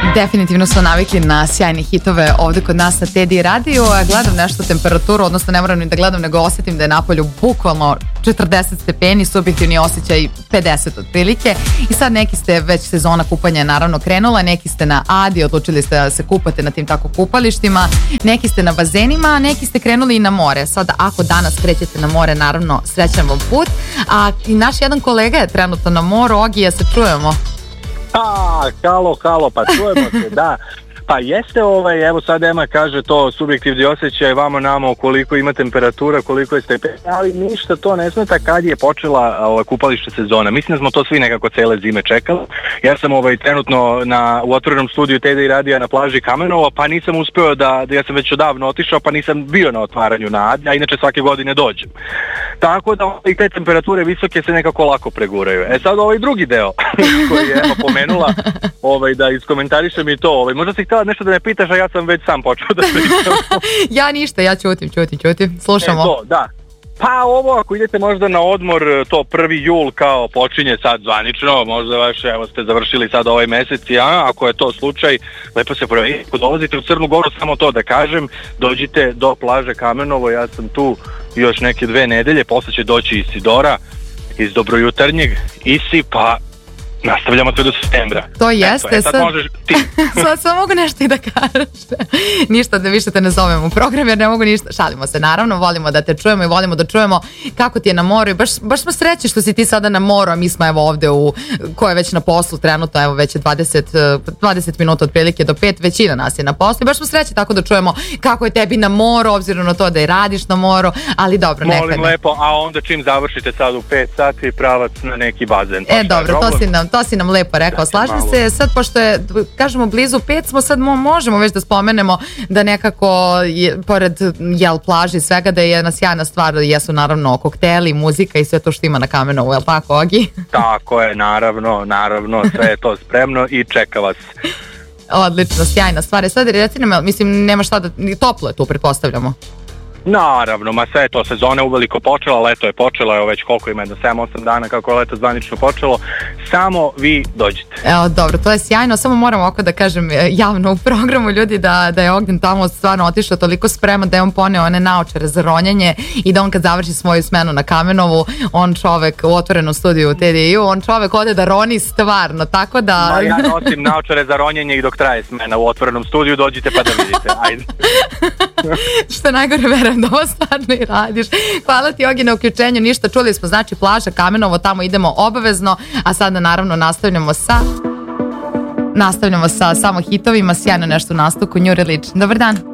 Definitivno smo navikli na sjajne hitove ovde kod nas na TD Radio. Gledam nešto temperaturu, odnosno ne moram ni da gledam, nego osjetim da je napolju bukvalno 40 stepeni, subjektivni osjećaj 50 otprilike. I sad neki ste, već sezona kupanja je naravno krenula, neki ste na Adi, odlučili ste da se kupate na tim tako kupalištima, neki ste na bazenima, a neki ste krenuli i na more. Sad ako danas krećete na more, naravno srećan vam put. A i naš jedan kolega je trenutno na moru. Ogi, ja se čujemo? Halo, pa čujemo se, da. Pa jeste, evo sad Ema kaže to subjektivni osjećaj vamo namo koliko ima temperatura, koliko je stepeni, ali ništa to ne smeta kad je počela kupališta sezona. Mislim da smo to svi nekako cele zime čekali. Ja sam trenutno u otvorenom studiju TD Radija na plaži Kamenovo, pa nisam uspeo da ja sam već odavno otišao, pa nisam bio na otvaranju na Adi, a inače svake godine dođem. Tako da i te temperature visoke se nekako lako preguraju. Sad drugi deo koji je Ema pomenula, da iskomentarišem i to, možda si htjela nešto da me pitaš, a ja sam već sam počeo da pričam. Ja ništa, ja ćutim, slušamo. To, da. Pa ako idete možda na odmor, to 1. jul kao počinje sad zvanično, možda evo ste završili sad ovaj mesec, ako je to slučaj, lepo se provedite. Ako dolazite u Crnu Goru, samo to da kažem, dođite do plaže Kamenovo, ja sam tu još neke 2 nedelje, posle će doći Isidora iz Dobrojutarnjeg, Isi, pa nastavljamo to do septembra. To jeste. Sad možeš ti. Sad mogu nešto i da kažeš. Ništa da više te ne zovem u program jer ne mogu ništa. Šalimo se naravno, volimo da te čujemo i volimo da čujemo kako ti je na moru i baš smo sreći što si ti sada na moru, a mi smo evo ovde ko je već na poslu trenutno, evo već je 20 minuta otprilike do 5, većina nas je na poslu i baš smo sreći tako da čujemo kako je tebi na moru, obzirom na to da i radiš na moru, ali dobro, nekad. Molim lepo, a onda čim završite sad u 5 sati pravac na neki bazen. Dobro, to si nam lepo rekao, slažem se. Sad, pošto je, kažemo, blizu 5 smo, sad možemo već da spomenemo da nekako, pored plaži i svega, da je jedna sjajna stvar, jesu naravno kokteli, muzika i sve to što ima na Kamenovu, je li tako, Ogi? Tako je, naravno, sve je to spremno i čeka vas. Odlično, sjajna stvar. Sad, recimo, mislim, nema šta da, toplo je tu, pretpostavljamo. Naravno, sve je to, sezona je uveliko počela, leto je počelo, evo već koliko ima, 7-8 dana kako je leto zvanično počelo, samo vi dođite. Evo, dobro, to je sjajno, samo moram ovako da kažem javno u programu ljudi da je Ognjen tamo stvarno otišao toliko spreman da je on poneo one naočare za ronjenje i da on kad završi svoju smenu na Kamenovu, on čovek u otvorenom studiju u TDI-u, on čovek ode da roni stvarno, tako da... Ma ja nosim naočare za ronjenje i dok traje smena u otvorenom studiju, dođite pa da vidite, ajde. Što najgore, verujem da ovo stvarno i radiš. Hvala ti, Ogi, na uključenju. Ništa, čuli smo, znači plaža Kamenovo, tamo idemo obavezno, a sada naravno nastavljamo sa samo hitovima, sjajno nešto u nastupu, New Religion. Dobar dan.